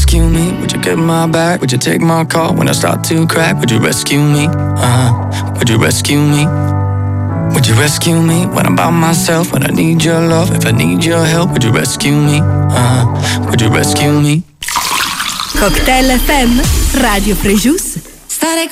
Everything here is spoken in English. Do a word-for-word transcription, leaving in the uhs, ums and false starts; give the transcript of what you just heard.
rescue me? Would you get my back? Would you take my call when I start to crack? Would you rescue me? Uh-huh. Would you rescue me? Would you rescue me when I'm by myself? When I need your love, if I need your help, would you rescue me? Uh-huh. Would you rescue me? Cocktail F M, Radio Frejus. Stare